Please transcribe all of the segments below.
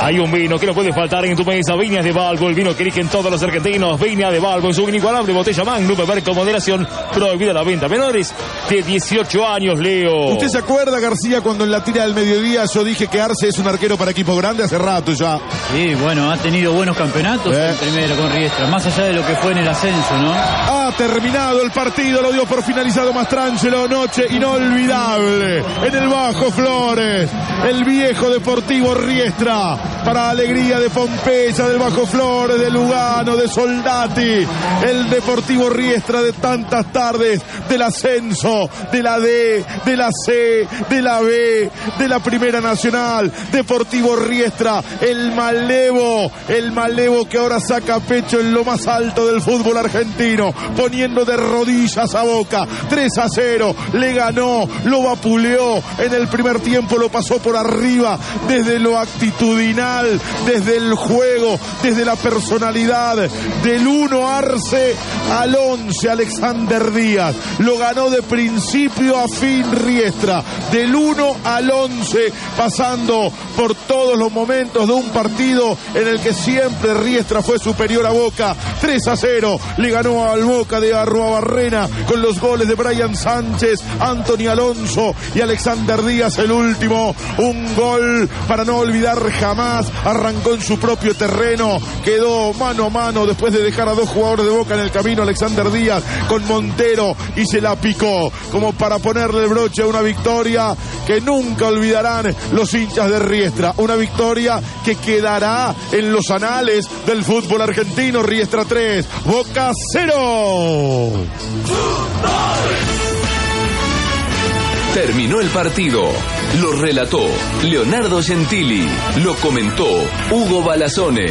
Hay un vino que no puede faltar en tu mesa. Viñas de Balbo, el vino que eligen todos los argentinos. Viña de Balbo en su inigualable botella Magnum. Beber con moderación. Prohibida la venta a menores de 18 años, Leo. ¿Usted se acuerda, García, cuando en la tira del mediodía yo dije que Arce es un arquero para equipo grande? Hace rato ya. Sí, bueno, ha tenido buenos campeonatos en primero con Riestra, más allá de lo que fue en el ascenso, ¿no? Ha terminado el partido, lo dio por finalizado Mastrangelo. Noche inolvidable en el Bajo Flores. El viejo Deportivo Riestra, para alegría de Pompeya, del Bajo Flores, de Lugano, de Soldati. El Deportivo Riestra de tantas tardes, del ascenso, de la D, de la C, de la B, de la Primera Nacional. Deportivo Riestra, el malevo que ahora saca pecho en lo más alto del fútbol argentino, poniendo de rodillas a Boca. 3-0, le ganó, lo vapuleó en el primer tiempo, lo pasó por arriba desde lo actitudinal, desde el juego, desde la personalidad. Del 1 Arce al 11 Alexander Díaz, lo ganó de principio a fin Riestra, del 1 al 11, pasando por todos los momentos de un partido en el que siempre Riestra fue superior a Boca. 3-0, le ganó al Boca de Arruabarrena con los goles de Brian Sánchez, Anthony Alonso y Alexander Díaz el último. Un gol para no olvidar jamás. Arrancó en su propio terreno, quedó mano a mano después de dejar a dos jugadores de Boca en el camino, Alexander Díaz con Montero, y se la picó como para ponerle el broche a una victoria que nunca olvidarán los hinchas de Riestra. Una victoria que quedará en los anales del fútbol argentino. Riestra 3, Boca 0. Terminó el partido. Lo relató Leonardo Gentili. Lo comentó Hugo Balazone.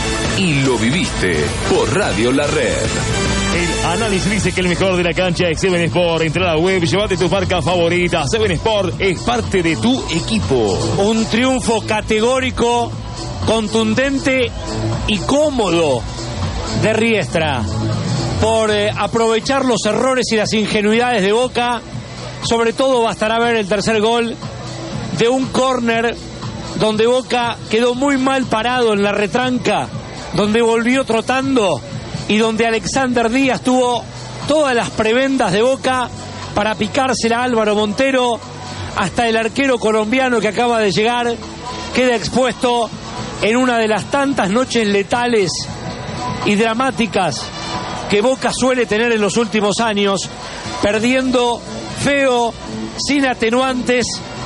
Y lo viviste por Radio La Red. El análisis dice que el mejor de la cancha es Seven Sport. Entra a la web, llévate tu marca favorita. Seven Sport es parte de tu equipo. Un triunfo categórico, contundente y cómodo de Riestra por aprovechar los errores y las ingenuidades de Boca. Sobre todo bastará ver el tercer gol de un córner donde Boca quedó muy mal parado en la retranca, donde volvió trotando y donde Alexander Díaz tuvo todas las prebendas de Boca para picársela a Álvaro Montero. Hasta el arquero colombiano que acaba de llegar queda expuesto en una de las tantas noches letales y dramáticas que Boca suele tener en los últimos años, perdiendo feo, sin atenuantes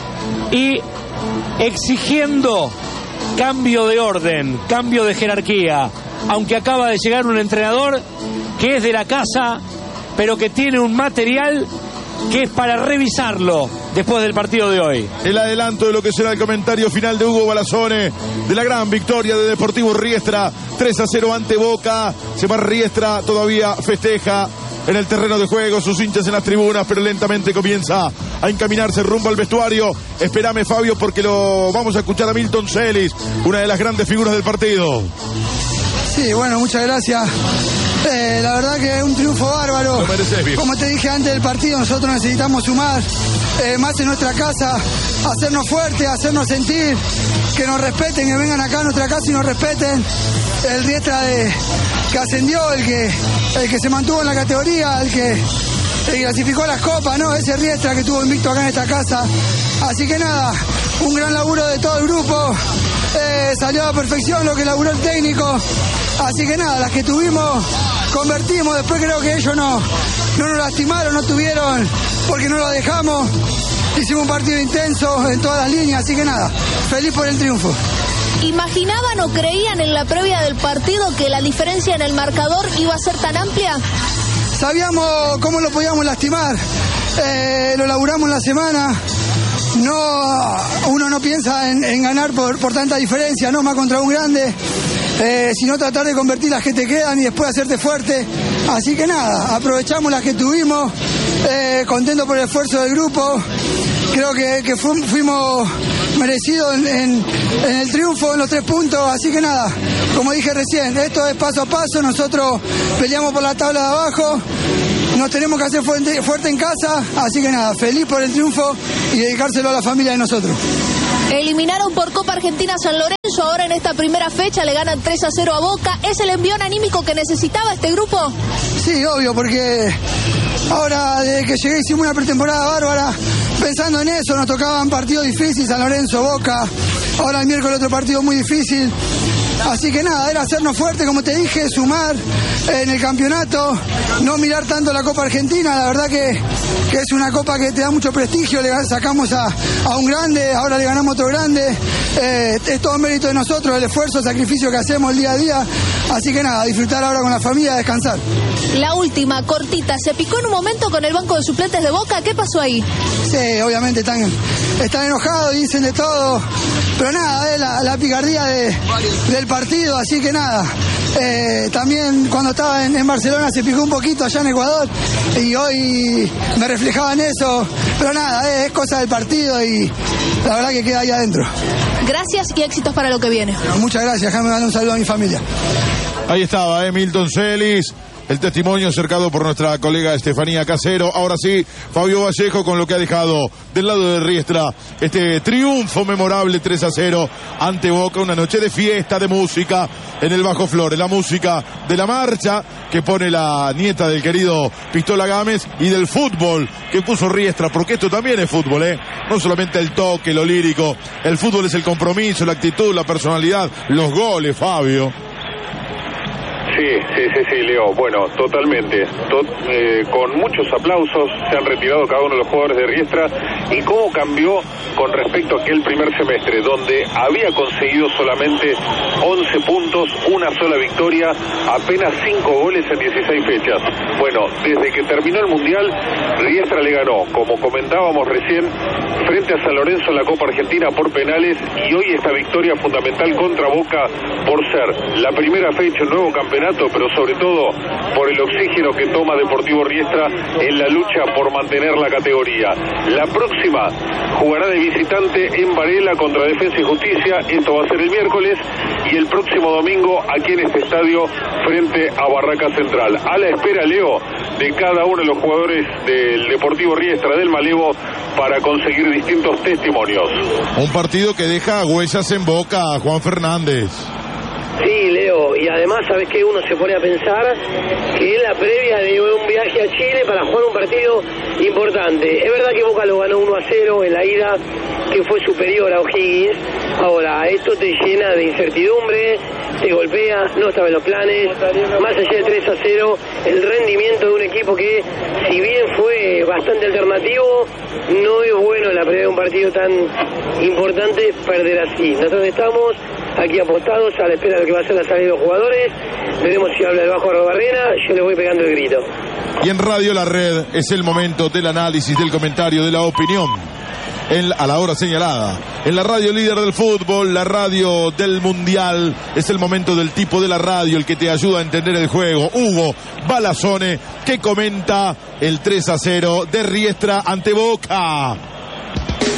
y exigiendo cambio de orden, cambio de jerarquía, aunque acaba de llegar un entrenador que es de la casa, pero que tiene un material que es para revisarlo después del partido de hoy. El adelanto de lo que será el comentario final de Hugo Balazone, de la gran victoria de Deportivo Riestra, 3-0 ante Boca. Se va Riestra, todavía festeja en el terreno de juego, sus hinchas en las tribunas, pero lentamente comienza a encaminarse rumbo al vestuario. Espérame, Fabio, porque lo vamos a escuchar a Milton Celis, una de las grandes figuras del partido. Sí, bueno, muchas gracias. La verdad que es un triunfo bárbaro. Lo mereces, bien. Como te dije antes del partido, nosotros necesitamos sumar más en nuestra casa, hacernos fuertes, hacernos sentir, que nos respeten, que vengan acá a nuestra casa y nos respeten. El Riestra que ascendió, el que se mantuvo en la categoría, el que clasificó las copas, ¿no? Ese Riestra que tuvo invicto acá en esta casa. Así que nada, un gran laburo de todo el grupo. Salió a la perfección lo que laburó el técnico. Así que nada, las que tuvimos, convertimos. Después creo que ellos no nos lastimaron, no tuvieron, porque no lo dejamos. Hicimos un partido intenso en todas las líneas, así que nada, feliz por el triunfo. ¿Imaginaban o creían en la previa del partido que la diferencia en el marcador iba a ser tan amplia? Sabíamos cómo lo podíamos lastimar, lo laburamos en la semana. Uno no piensa en ganar por tanta diferencia, no más contra un grande, sino tratar de convertir las que te quedan y después hacerte fuerte. Así que nada, aprovechamos las que tuvimos, contentos por el esfuerzo del grupo. Creo que fuimos merecidos en el triunfo, en los 3 puntos. Así que nada, como dije recién, esto es paso a paso. Nosotros peleamos por la tabla de abajo, nos tenemos que hacer fuerte en casa. Así que nada, feliz por el triunfo y dedicárselo a la familia de nosotros. Eliminaron por Copa Argentina a San Lorenzo, ahora en esta primera fecha le ganan 3-0 a Boca. ¿Es el envión anímico que necesitaba este grupo? Sí, obvio, porque ahora desde que llegué hicimos una pretemporada bárbara, pensando en eso, nos tocaban partidos difíciles, San Lorenzo, Boca, ahora el miércoles otro partido muy difícil. Así que nada, era hacernos fuertes, como te dije, sumar en el campeonato, no mirar tanto la Copa Argentina. La verdad que es una copa que te da mucho prestigio, le sacamos a un grande, ahora le ganamos a otro grande, es todo mérito de nosotros, el esfuerzo, el sacrificio que hacemos el día a día. Así que nada, disfrutar ahora con la familia, descansar. La última, cortita, se picó en un momento con el banco de suplentes de Boca, ¿qué pasó ahí? Sí, obviamente están enojados, dicen de todo, pero nada, la picardía del partido, así que nada. También cuando estaba en Barcelona se picó un poquito allá en Ecuador y hoy me reflejaba en eso, pero nada, es cosa del partido y la verdad que queda ahí adentro. Gracias y éxitos para lo que viene. Muchas gracias, déjame mandar un saludo a mi familia. Ahí estaba, Milton Celis. El testimonio acercado por nuestra colega Estefanía Casero. Ahora sí, Fabio Vallejo con lo que ha dejado del lado de Riestra este triunfo memorable 3-0 ante Boca. Una noche de fiesta, de música en el Bajo Flores. La música de la marcha que pone la nieta del querido Pistola Gámez y del fútbol que puso Riestra, porque esto también es fútbol, no solamente el toque, lo lírico. El fútbol es el compromiso, la actitud, la personalidad, los goles, Fabio. Sí, Leo. Bueno, totalmente. Con muchos aplausos se han retirado cada uno de los jugadores de Riestra. ¿Y cómo cambió con respecto a aquel primer semestre, donde había conseguido solamente 11 puntos, una sola victoria, apenas 5 goles en 16 fechas? Bueno, desde que terminó el Mundial, Riestra le ganó, como comentábamos recién, frente a San Lorenzo en la Copa Argentina por penales, y hoy esta victoria fundamental contra Boca por ser la primera fecha, un nuevo campeonato, pero sobre todo por el oxígeno que toma Deportivo Riestra en la lucha por mantener la categoría. La próxima jugará de visitante en Varela contra Defensa y Justicia, esto va a ser el miércoles, y el próximo domingo aquí en este estadio frente a Barraca Central. A la espera, Leo, de cada uno de los jugadores del Deportivo Riestra del Malevo para conseguir distintos testimonios. Un partido que deja huellas en Boca, Juan Fernández. Sí, Leo, y además, ¿sabes qué? Uno se pone a pensar que es la previa de un viaje a Chile para jugar un partido importante. Es verdad que Boca lo ganó 1-0 en la ida, que fue superior a O'Higgins. Ahora, esto te llena de incertidumbre, te golpea, no estaba en los planes. Más allá del 3-0, el rendimiento de un equipo que, si bien fue bastante alternativo, no es bueno en la previa de un partido tan importante perder así. Nosotros estamos aquí apostados a la espera de lo que va a ser la salida de los jugadores. Veremos si habla el Bajo Barrena, yo le voy pegando el grito. Y en Radio La Red es el momento del análisis, del comentario, de la opinión. A la hora señalada. En la radio líder del fútbol, la radio del mundial, es el momento del tipo de la radio, el que te ayuda a entender el juego. Hugo Balazone, que comenta el 3-0 de Riestra ante Boca.